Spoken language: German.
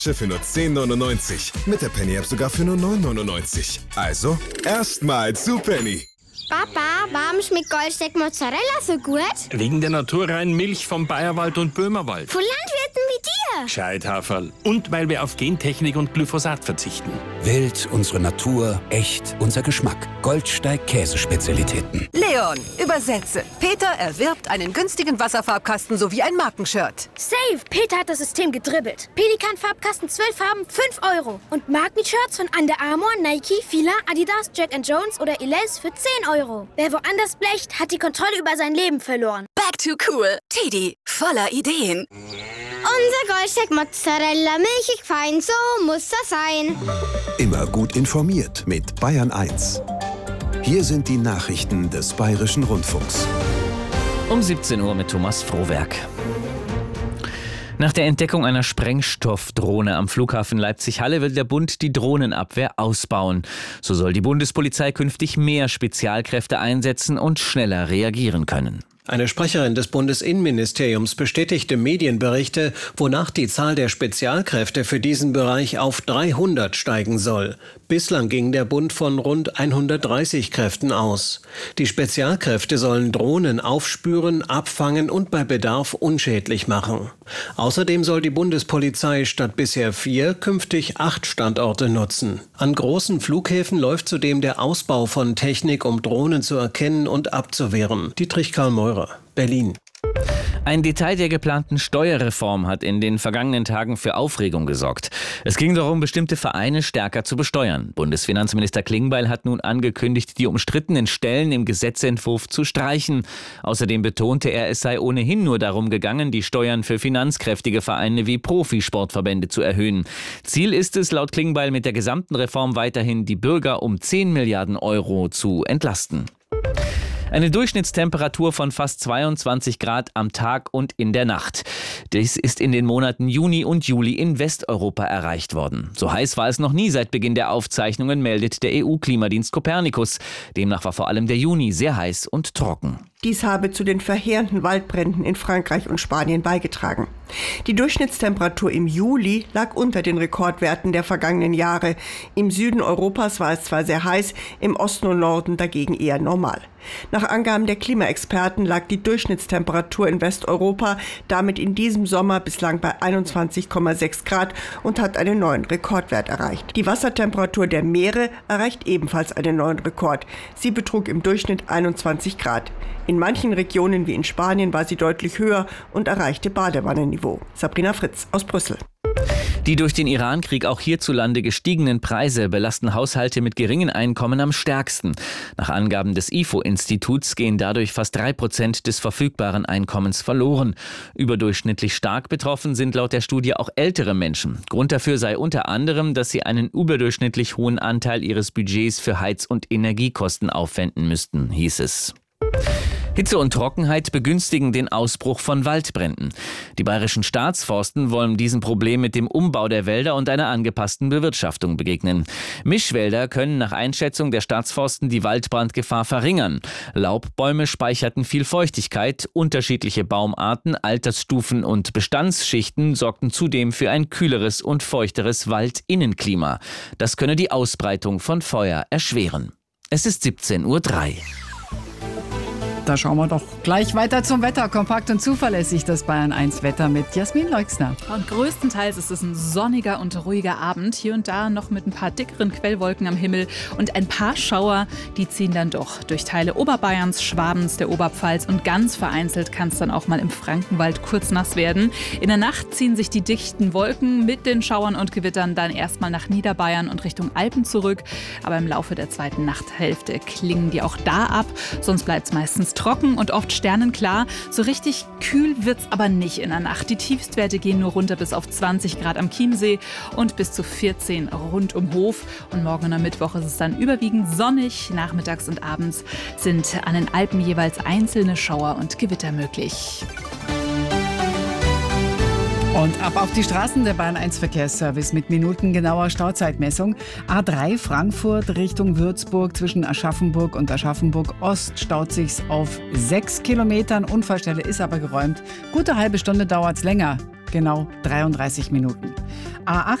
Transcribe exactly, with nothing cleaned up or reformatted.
für nur zehn neunundneunzig. Mit der Penny-App sogar für nur neun neunundneunzig. Also, erstmal zu Penny. Papa, warum schmeckt Goldsteak Mozzarella so gut? Wegen der naturreinen Milch vom Bayerwald und Böhmerwald. Von Landwirten wie dir. Gescheithaferl. Und weil wir auf Gentechnik und Glyphosat verzichten. Wild, unsere Natur, echt, unser Geschmack. Goldsteig Käsespezialitäten. Leon, übersetze. Peter erwirbt einen günstigen Wasserfarbkasten sowie ein Markenshirt. Safe, Peter hat das System gedribbelt. Pelikan-Farbkasten zwölf Farben, fünf Euro. Und Markenshirts von Under Armour, Nike, Fila, Adidas, Jack and Jones oder Elize für zehn Euro. Wer woanders blecht, hat die Kontrolle über sein Leben verloren. Back to cool. Tidi, voller Ideen. Unser Goldsteak Mozzarella, milchig fein, so muss das sein. Immer gut informiert mit Bayern eins. Hier sind die Nachrichten des Bayerischen Rundfunks. Um siebzehn Uhr mit Thomas Frohwerk. Nach der Entdeckung einer Sprengstoffdrohne am Flughafen Leipzig-Halle will der Bund die Drohnenabwehr ausbauen. So soll die Bundespolizei künftig mehr Spezialkräfte einsetzen und schneller reagieren können. Eine Sprecherin des Bundesinnenministeriums bestätigte Medienberichte, wonach die Zahl der Spezialkräfte für diesen Bereich auf dreihundert steigen soll. Bislang ging der Bund von rund hundertdreißig Kräften aus. Die Spezialkräfte sollen Drohnen aufspüren, abfangen und bei Bedarf unschädlich machen. Außerdem soll die Bundespolizei statt bisher vier künftig acht Standorte nutzen. An großen Flughäfen läuft zudem der Ausbau von Technik, um Drohnen zu erkennen und abzuwehren. Dietrich Karl Meurer, Berlin. Ein Detail der geplanten Steuerreform hat in den vergangenen Tagen für Aufregung gesorgt. Es ging darum, bestimmte Vereine stärker zu besteuern. Bundesfinanzminister Klingbeil hat nun angekündigt, die umstrittenen Stellen im Gesetzentwurf zu streichen. Außerdem betonte er, es sei ohnehin nur darum gegangen, die Steuern für finanzkräftige Vereine wie Profisportverbände zu erhöhen. Ziel ist es, laut Klingbeil, mit der gesamten Reform weiterhin die Bürger um zehn Milliarden Euro zu entlasten. Eine Durchschnittstemperatur von fast zweiundzwanzig Grad am Tag und in der Nacht. Dies ist in den Monaten Juni und Juli in Westeuropa erreicht worden. So heiß war es noch nie seit Beginn der Aufzeichnungen, meldet der E U-Klimadienst Copernicus. Demnach war vor allem der Juni sehr heiß und trocken. Dies habe zu den verheerenden Waldbränden in Frankreich und Spanien beigetragen. Die Durchschnittstemperatur im Juli lag unter den Rekordwerten der vergangenen Jahre. Im Süden Europas war es zwar sehr heiß, im Osten und Norden dagegen eher normal. Nach Angaben der Klimaexperten lag die Durchschnittstemperatur in Westeuropa damit in diesem Sommer bislang bei einundzwanzig Komma sechs Grad und hat einen neuen Rekordwert erreicht. Die Wassertemperatur der Meere erreicht ebenfalls einen neuen Rekord. Sie betrug im Durchschnitt einundzwanzig Grad. In manchen Regionen wie in Spanien war sie deutlich höher und erreichte Badewannenniveau. Sabrina Fritz aus Brüssel. Die durch den Irankrieg auch hierzulande gestiegenen Preise belasten Haushalte mit geringen Einkommen am stärksten. Nach Angaben des I F O-Instituts gehen dadurch fast drei Prozent des verfügbaren Einkommens verloren. Überdurchschnittlich stark betroffen sind laut der Studie auch ältere Menschen. Grund dafür sei unter anderem, dass sie einen überdurchschnittlich hohen Anteil ihres Budgets für Heiz- und Energiekosten aufwenden müssten, hieß es. Hitze und Trockenheit begünstigen den Ausbruch von Waldbränden. Die bayerischen Staatsforsten wollen diesem Problem mit dem Umbau der Wälder und einer angepassten Bewirtschaftung begegnen. Mischwälder können nach Einschätzung der Staatsforsten die Waldbrandgefahr verringern. Laubbäume speicherten viel Feuchtigkeit, unterschiedliche Baumarten, Altersstufen und Bestandsschichten sorgten zudem für ein kühleres und feuchteres Waldinnenklima. Das könne die Ausbreitung von Feuer erschweren. Es ist siebzehn Uhr drei. Da schauen wir doch gleich weiter zum Wetter. Kompakt und zuverlässig das Bayern eins Wetter mit Jasmin Leixner. Und größtenteils ist es ein sonniger und ruhiger Abend. Hier und da noch mit ein paar dickeren Quellwolken am Himmel. Und ein paar Schauer, die ziehen dann doch durch Teile Oberbayerns, Schwabens, der Oberpfalz. Und ganz vereinzelt kann es dann auch mal im Frankenwald kurz nass werden. In der Nacht ziehen sich die dichten Wolken mit den Schauern und Gewittern dann erstmal nach Niederbayern und Richtung Alpen zurück. Aber im Laufe der zweiten Nachthälfte klingen die auch da ab. Sonst bleibt es meistens trocken und oft sternenklar. So richtig kühl wird's aber nicht in der Nacht. Die Tiefstwerte gehen nur runter bis auf zwanzig Grad am Chiemsee und bis zu vierzehn rund um Hof. Und morgen und am Mittwoch ist es dann überwiegend sonnig. Nachmittags und abends sind an den Alpen jeweils einzelne Schauer und Gewitter möglich. Und ab auf die Straßen, der Bayern eins Verkehrsservice mit minutengenauer Stauzeitmessung. A drei Frankfurt Richtung Würzburg zwischen Aschaffenburg und Aschaffenburg Ost staut sich's auf sechs Kilometern. Unfallstelle ist aber geräumt. Gute halbe Stunde dauert's länger. genau dreiunddreißig Minuten. A acht